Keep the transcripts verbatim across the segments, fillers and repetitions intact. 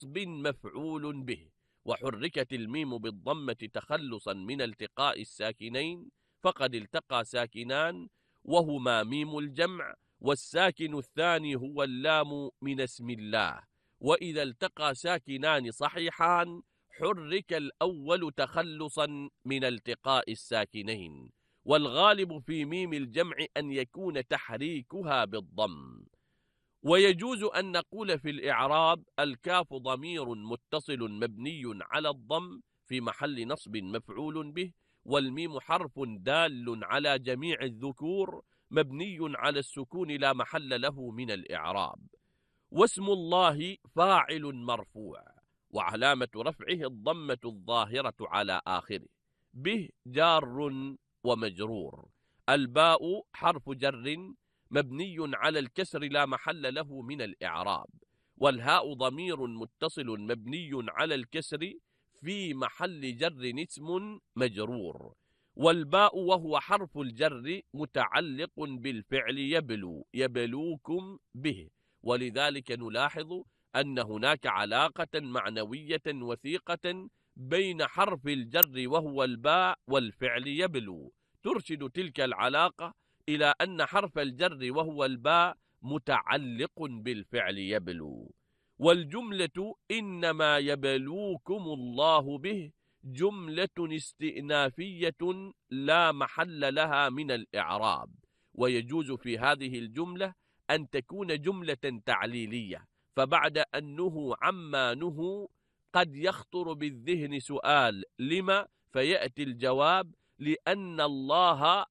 مفعول به. وحركت الميم بالضمة تخلصا من التقاء الساكنين، فقد التقى ساكنان وهما ميم الجمع، والساكن الثاني هو اللام من اسم الله. وإذا التقى ساكنان صحيحان حرك الأول تخلصا من التقاء الساكنين، والغالب في ميم الجمع أن يكون تحريكها بالضم. ويجوز أن نقول في الإعراب: الكاف ضمير متصل مبني على الضم في محل نصب مفعول به، والميم حرف دال على جميع الذكور مبني على السكون لا محل له من الإعراب. واسم الله فاعل مرفوع، وعلامة رفعه الضمة الظاهرة على آخره. به جار ومجرور. الباء حرف جر مبني على الكسر لا محل له من الإعراب، والهاء ضمير متصل مبني على الكسر في محل جر اسم مجرور. والباء وهو حرف الجر متعلق بالفعل يبلو، يبلوكم به، ولذلك نلاحظ أن هناك علاقة معنوية وثيقة بين حرف الجر وهو الباء والفعل يبلو، ترشد تلك العلاقة إلى أن حرف الجر وهو الباء متعلق بالفعل يبلو. والجملة إنما يبلوكم الله به جملة استئنافية لا محل لها من الإعراب، ويجوز في هذه الجملة أن تكون جملة تعليلية، فبعد أن نهوا عما نهوا قد يخطر بالذهن سؤال لما، فيأتي الجواب: لأن الله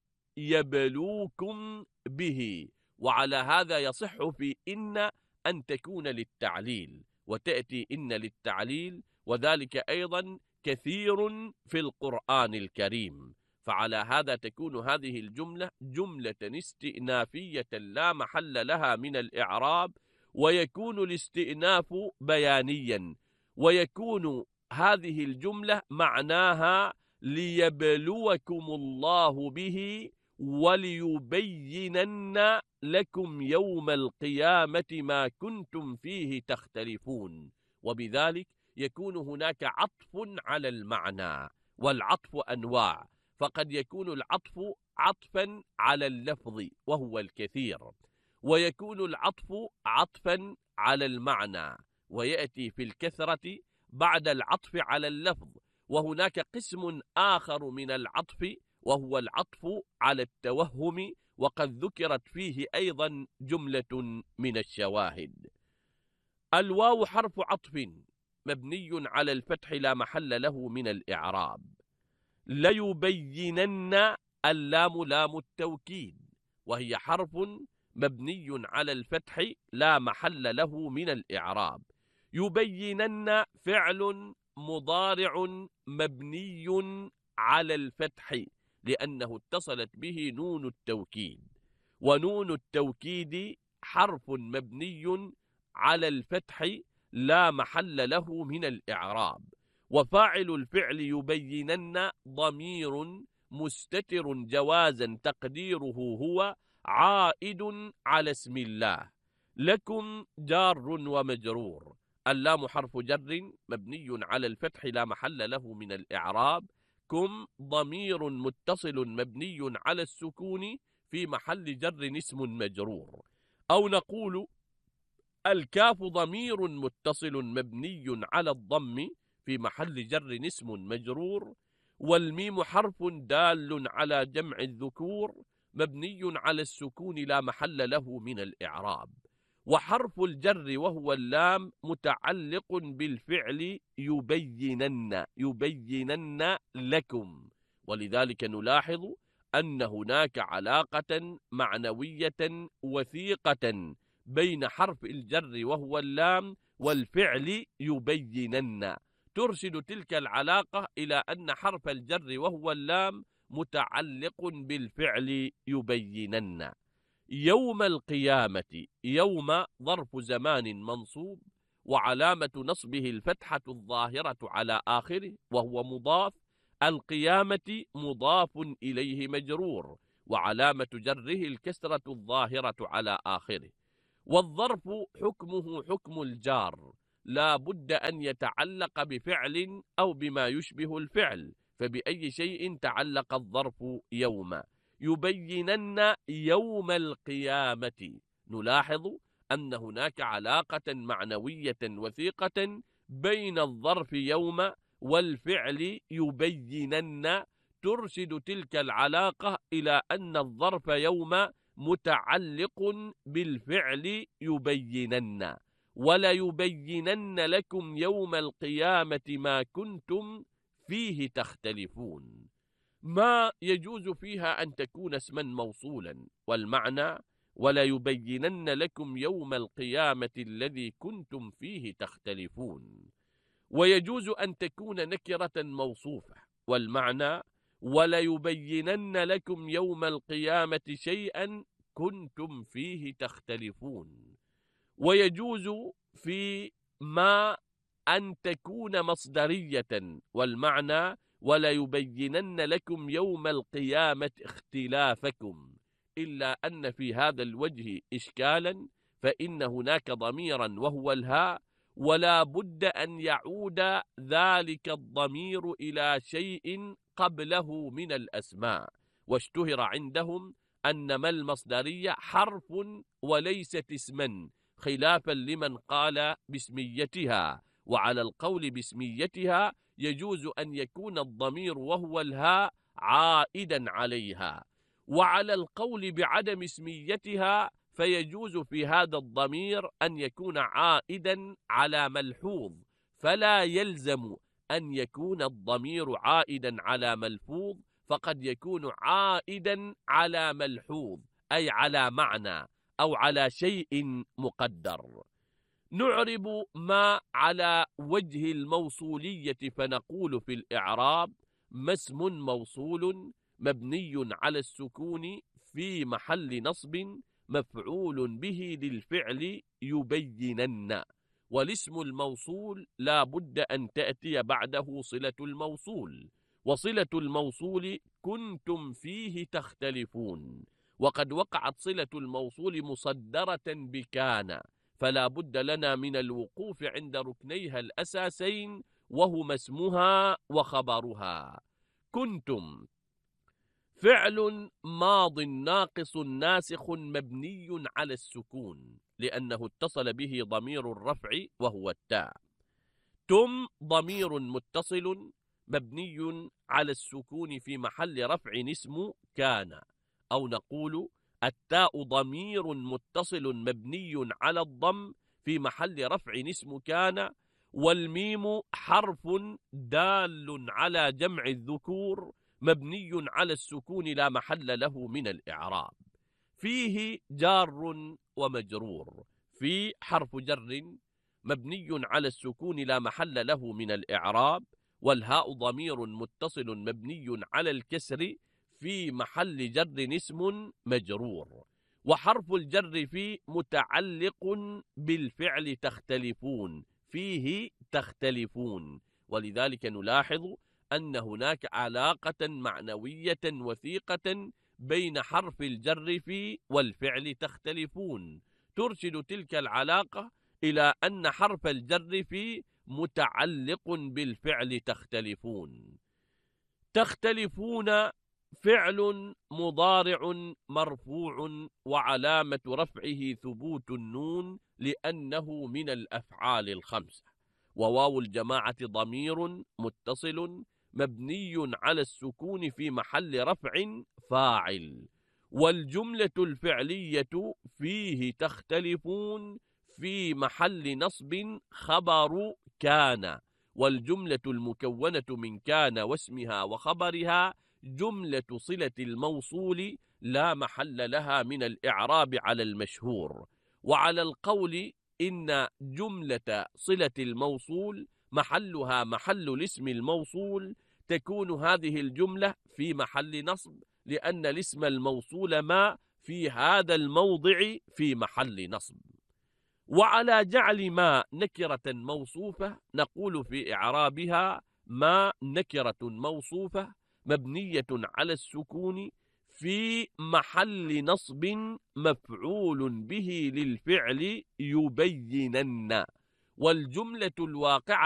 يبلوكم به. وعلى هذا يصح في إن أن تكون للتعليل، وتأتي إن للتعليل، وذلك أيضا كثير في القرآن الكريم. فعلى هذا تكون هذه الجملة جملة استئنافية لا محل لها من الإعراب، ويكون الاستئناف بيانيا، ويكون هذه الجملة معناها ليبلوكم الله به وليبينن لكم يوم القيامة ما كنتم فيه تختلفون. وبذلك يكون هناك عطف على المعنى، والعطف أنواع، فقد يكون العطف عطفا على اللفظ وهو الكثير، ويكون العطف عطفا على المعنى، ويأتي في الكثرة بعد العطف على اللفظ. وهناك قسم آخر من العطف وهو العطف على التوهم، وقد ذكرت فيه أيضا جملة من الشواهد. الواو حرف عطف مبني على الفتح لا محل له من الإعراب. ليبينن اللام لام التوكيد، وهي حرف مبني على الفتح لا محل له من الإعراب. يبينن فعل مضارع مبني على الفتح لأنه اتصلت به نون التوكيد، ونون التوكيد حرف مبني على الفتح لا محل له من الإعراب. وفاعل الفعل يبينن ضمير مستتر جوازا تقديره هو عائد على اسم الله. لكم جار ومجرور. اللام حرف جر مبني على الفتح لا محل له من الإعراب. كم ضمير متصل مبني على السكون في محل جر اسم مجرور. أو نقول الكاف ضمير متصل مبني على الضم في محل جر اسم مجرور. والميم حرف دال على جمع الذكور مبني على السكون لا محل له من الإعراب. وحرف الجر وهو اللام متعلق بالفعل يبينن، يبينن لكم، ولذلك نلاحظ أن هناك علاقة معنوية وثيقة بين حرف الجر وهو اللام والفعل يبينن، ترشد تلك العلاقة إلى أن حرف الجر وهو اللام متعلق بالفعل يبينن. يوم القيامة، يوم ظرف زمان منصوب، وعلامة نصبه الفتحة الظاهرة على آخره وهو مضاف. القيامة مضاف إليه مجرور، وعلامة جره الكسرة الظاهرة على آخره. والظرف حكمه حكم الجار، لا بد أن يتعلق بفعل أو بما يشبه الفعل. فبأي شيء تعلق الظرف يوم؟ يبينن يوم القيامة. نلاحظ أن هناك علاقة معنوية وثيقة بين الظرف يوم والفعل يبينن، ترشد تلك العلاقة إلى أن الظرف يوم متعلق بالفعل يبينن. ولا يبينن لكم يوم القيامة ما كنتم فيه تختلفون. ما يجوز فيها أن تكون اسما موصولا، والمعنى ولا يبينن لكم يوم القيامة الذي كنتم فيه تختلفون. ويجوز أن تكون نكرة موصوفة، والمعنى ولا يبينن لكم يوم القيامة شيئا كنتم فيه تختلفون. ويجوز في ما أن تكون مصدرية، والمعنى ولا يبينن لكم يوم القيامة اختلافكم، إلا أن في هذا الوجه إشكالا، فإن هناك ضميرا وهو الهاء، ولا بد أن يعود ذلك الضمير إلى شيء قبله من الأسماء. واشتهر عندهم أن ما المصدرية حرف وليست اسما، خلافا لمن قال باسميتها. وعلى القول باسميتها يجوز أن يكون الضمير وهو الهاء عائدا عليها، وعلى القول بعدم اسميتها فيجوز في هذا الضمير أن يكون عائدا على ملحوظ، فلا يلزم أن يكون الضمير عائدا على ملفوظ، فقد يكون عائدا على ملحوظ أي على معنى أو على شيء مقدر. نعرب ما على وجه الموصولية فنقول في الإعراب: ما اسم موصول مبني على السكون في محل نصب مفعول به للفعل يبينن. والاسم الموصول لا بد أن تأتي بعده صلة الموصول، وصلة الموصول كنتم فيه تختلفون. وقد وقعت صلة الموصول مصدرة بكان، فلا بد لنا من الوقوف عند ركنيها الأساسين، وهما اسمها وخبرها. كنتم فعل ماض ناقص ناسخ مبني على السكون لأنه اتصل به ضمير الرفع وهو التاء. تم ضمير متصل مبني على السكون في محل رفع اسم كان، أو نقول التاء ضمير متصل مبني على الضم في محل رفع اسم كان. والميم حرف دال على جمع الذكور مبني على السكون لا محل له من الإعراب. فيه جار ومجرور. في حرف جر مبني على السكون لا محل له من الإعراب، والهاء ضمير متصل مبني على الكسر في محل جر اسم مجرور. وحرف الجر في متعلق بالفعل تختلفون، فيه تختلفون، ولذلك نلاحظ أن هناك علاقة معنوية وثيقة بين حرف الجر في والفعل تختلفون، ترشد تلك العلاقة إلى أن حرف الجر في متعلق بالفعل تختلفون. تختلفون فعل مضارع مرفوع وعلامة رفعه ثبوت النون لأنه من الأفعال الخمسة. وواو الجماعة ضمير متصل مبني على السكون في محل رفع فاعل. والجملة الفعلية فيه تختلفون في محل نصب خبر كان. والجملة المكونة من كان واسمها وخبرها جملة صلة الموصول لا محل لها من الإعراب على المشهور. وعلى القول إن جملة صلة الموصول محلها محل الاسم الموصول، تكون هذه الجملة في محل نصب لأن الاسم الموصول ما في هذا الموضع في محل نصب. وعلى جعل ما نكرة موصوفة نقول في إعرابها: ما نكرة موصوفة مبنية على السكون في محل نصب مفعول به للفعل يبينن. والجملة الواقعة